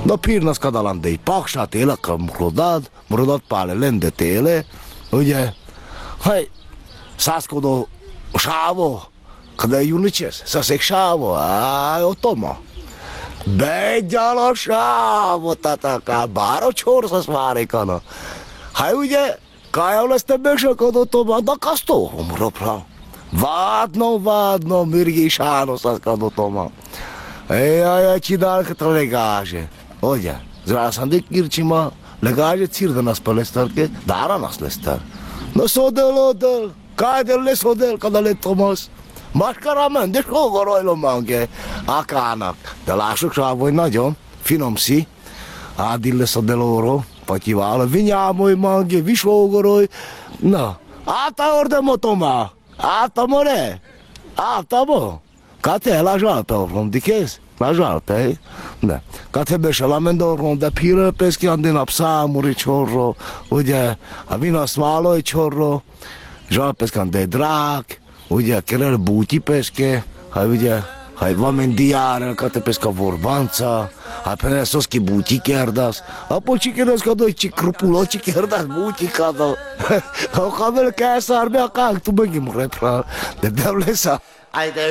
Da pirnas kadalan de paksa téle, mrodat pále lende téle, ugye, haj, szászkodó sávo, kada junices, szaszék sávo, otoma. Begyal a sávo, tataká, bár a csorszas várikana. Haj, ugye, kájál ezt a besakadott toma, da kasztó homropra. Vádno, mirgi sános szakadott toma. Ej, csinálkat a legáže. Ugye, zrászandik kircsima, legáže cirdanas palesztarke, dáranas lesztar. No szodel, kájdel leszodel, kada lett Tomasz. Maskara mendes kógorajlom manke, akának. De lássuk rá, hogy nagyon finom szí. Ádil lesz a delóról, patyival, vinyámoly manke, visógoroj. Na, átaordemo Toma, átamore, átamo. Kate, lažalpe orlom, dikez, lažalpe, ne. Kate beše lamendo orlom, da pire peski andina psa, muri čorro, ugye, a vina svaloj čorro, žalpeskan de drak, ugye, kerel búti peske, ugye, vamen diárel, kate peska vorbanca, penesoski búti kerdas, a poči kereska dojči krupuloči kerdas búti kado, a kabel kásár be a kák, tu megim repra, de devlesa.